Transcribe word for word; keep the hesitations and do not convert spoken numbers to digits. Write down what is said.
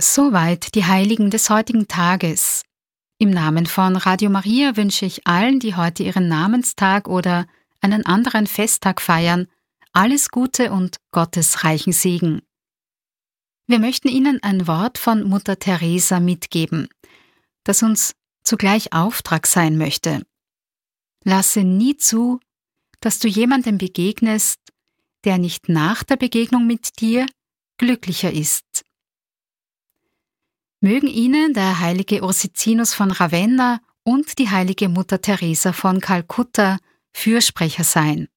Soweit die Heiligen des heutigen Tages. Im Namen von Radio Maria wünsche ich allen, die heute ihren Namenstag oder einen anderen Festtag feiern, alles Gute und Gottes reichen Segen. Wir möchten Ihnen ein Wort von Mutter Teresa mitgeben, das uns zugleich Auftrag sein möchte. Lasse nie zu, dass du jemandem begegnest, der nicht nach der Begegnung mit dir glücklicher ist. Mögen Ihnen der heilige Ursicinus von Ravenna und die heilige Mutter Teresa von Kalkutta Fürsprecher sein.